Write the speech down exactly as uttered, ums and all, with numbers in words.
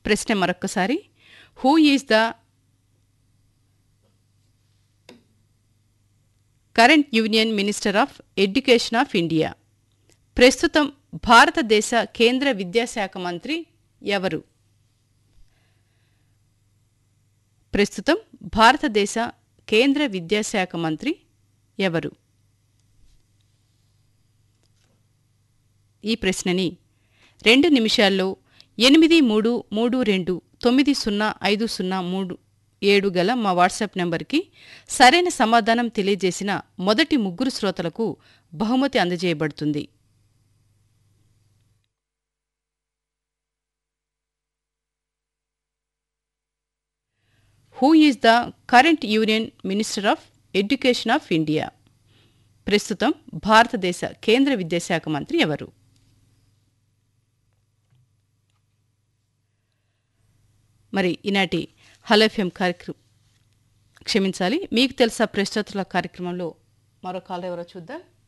ప్రశ్న మరొక్కసారి, who is the current union minister of education of India? ప్రస్తుతం భారతదేశ కేంద్ర విద్యాశాఖ మంత్రి ఎవరు? ప్రస్తుతం భారతదేశ కేంద్ర విద్యాశాఖ మంత్రి ఎవరు? ఈ ప్రశ్నని రెండు నిమిషాల్లో ఎనిమిది మూడు మూడు రెండు తొమ్మిది సున్నా ఐదు సున్నా మూడు ఏడు గల మా వాట్సాప్ నెంబర్కి సరైన సమాధానం తెలియజేసిన మొదటి ముగ్గురు శ్రోతలకు బహుమతి అందజేయబడుతుంది. Who is the current union minister of education of India? ప్రస్తుతం భారతదేశ కేంద్ర విద్యాశాఖ మంత్రి ఎవరు? మరి ఈనాటి హలో ఎఫ్ఎం కార్యక్రమం క్షమించాలి మీకు తెలుసా ప్రశ్నోత్తరాల కార్యక్రమంలో మరో కాల్ ఎవరో చూద్దాం.